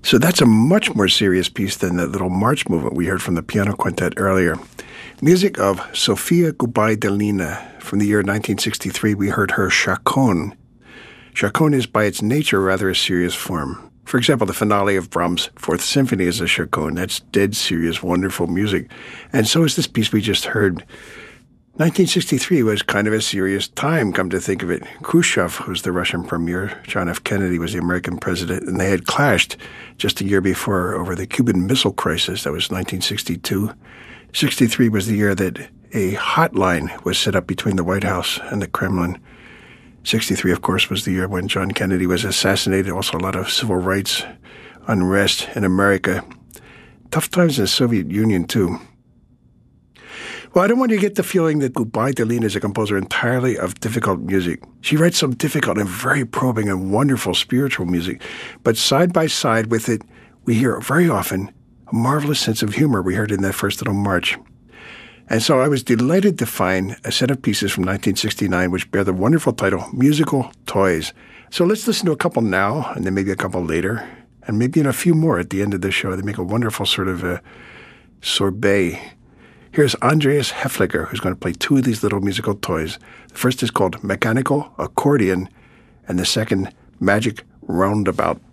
So that's a much more serious piece than that little march movement we heard from the piano quintet earlier. Music of Sofia Gubaidulina. From the year 1963, we heard her Chaconne. Chaconne is by its nature rather a serious form. For example, the finale of Brahms' Fourth Symphony is a chaconne. That's dead serious, wonderful music. And so is this piece we just heard. 1963 was kind of a serious time, come to think of it. Khrushchev was the Russian premier, John F. Kennedy was the American president, and they had clashed just a year before over the Cuban Missile Crisis. That was 1962. 63 was the year that a hotline was set up between the White House and the Kremlin. 63, of course, was the year when John Kennedy was assassinated. Also a lot of civil rights unrest in America. Tough times in the Soviet Union, too. Well, I don't want you to get the feeling that Gubaidulina is a composer entirely of difficult music. She writes some difficult and very probing and wonderful spiritual music. But side by side with it, we hear very often a marvelous sense of humor we heard in that first little march. And so I was delighted to find a set of pieces from 1969 which bear the wonderful title, Musical Toys. So let's listen to a couple now, and then maybe a couple later, and maybe in a few more at the end of the show. They make a wonderful sort of sorbet. Here's Andreas Hefliger, who's going to play two of these little musical toys. The first is called Mechanical Accordion, and the second, Magic Roundabout.